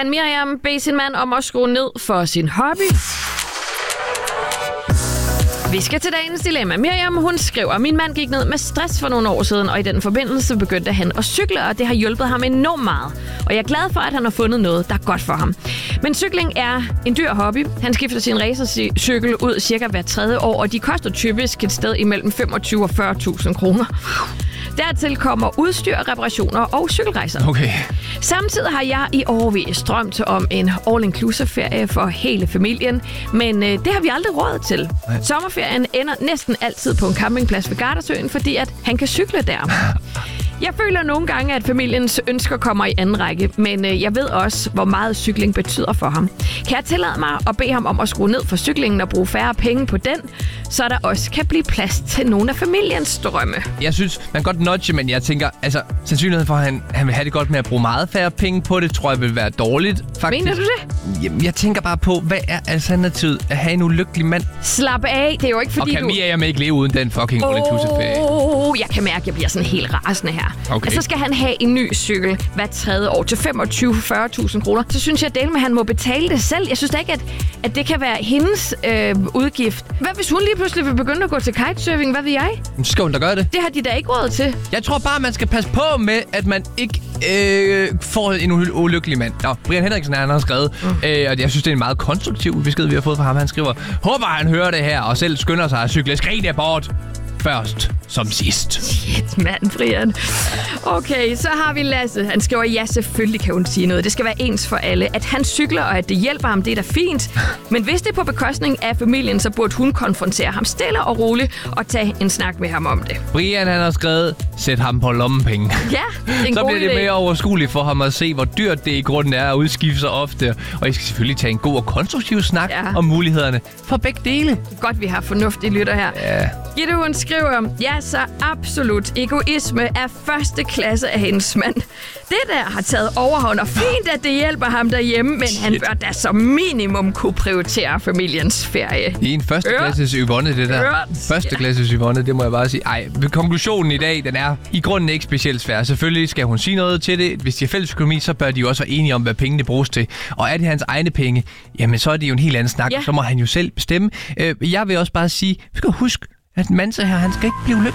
Kan Miriam bede sin mand om at skrue ned for sin hobby? Vi skal til dagens dilemma. Miriam, hun skriver, min mand gik ned med stress for nogle år siden, og i den forbindelse begyndte han at cykle, og det har hjulpet ham enormt meget. Og jeg er glad for, at han har fundet noget, der er godt for ham. Men cykling er en dyr hobby. Han skifter sin racercykel ud cirka hver 3. år, og de koster typisk et sted imellem 25 og 40.000 kroner. Dertil kommer udstyr, reparationer og cykelrejser. Okay. Samtidig har jeg i årevis drømt om en all-inclusive-ferie for hele familien, men det har vi aldrig råd til. Nej. Sommerferien ender næsten altid på en campingplads ved Gardasøen, fordi at han kan cykle der. Jeg føler nogle gange, at familiens ønsker kommer i anden række, men jeg ved også, hvor meget cykling betyder for ham. Kan jeg tillade mig at bede ham om at skrue ned for cyklingen og bruge færre penge på den, så der også kan blive plads til nogle af familiens drømme? Jeg synes, man kan godt nudge, men jeg tænker, altså, sandsynligheden for, at han vil have det godt med at bruge meget færre penge på det, tror jeg vil være dårligt, faktisk. Mener du det? Jamen, jeg tænker bare på, hvad er alternativet at have en ulykkelig mand? Slap af, det er jo ikke fordi og kan Miriam ikke leve uden den fucking all-inclusive ferie? Jeg kan mærke, at jeg bliver sådan helt rasende her. Okay. Altså, skal han have en ny cykel hver 3. år til 25-40.000 kroner, så synes jeg, at han må betale det selv. Jeg synes da ikke, at det kan være hendes udgift. Hvad hvis hun lige pludselig vil begynde at gå til kitesurfing? Hvad ved jeg? Så skal hun da gøre det. Det har de da ikke råd til. Jeg tror bare, man skal passe på med, at man ikke får en ulykkelig mand. Nå, Brian Henriksen han har skrevet, og jeg synes, det er en meget konstruktiv besked, vi har fået fra ham. Han skriver, håber han hører det her, og selv skynder sig at cykle skridt bort. Først som sidst. Shit, mand, Brian. Okay, så har vi Lasse. Han skriver, ja, selvfølgelig kan hun sige noget. Det skal være ens for alle. At han cykler, og at det hjælper ham, det er da fint. Men hvis det er på bekostning af familien, så burde hun konfrontere ham stille og roligt og tage en snak med ham om det. Brian, han har skrevet, sæt ham på lommepenge. Ja, det er en så god bliver det idé. mere overskueligt for ham at se, hvor dyrt det i grunden er at udskifte sig ofte. Og I skal selvfølgelig tage en god og konstruktiv snak om mulighederne for begge dele. Godt, vi har fornuftige lytter her. Ja. Gitte, hun skriver, ja, så absolut. Egoisme er første klasse af hendes mand. Det der har taget overhånd, og fint, at det hjælper ham derhjemme, men han bør da som minimum kunne prioritere familiens ferie. Det er en førsteklasses Yvonne, det der. Førsteklasses Yvonne, det må jeg bare sige. Ej, konklusionen i dag, den er i grunden ikke specielt svær. Selvfølgelig skal hun sige noget til det. Hvis de har fælles økonomi, så bør de jo også være enige om, hvad pengene bruges til. Og er det hans egne penge, jamen så er det jo en helt anden snak. Så må han jo selv bestemme. Jeg vil også bare sige, vi skal huske, at Manse her, han skal ikke blive lykkelig.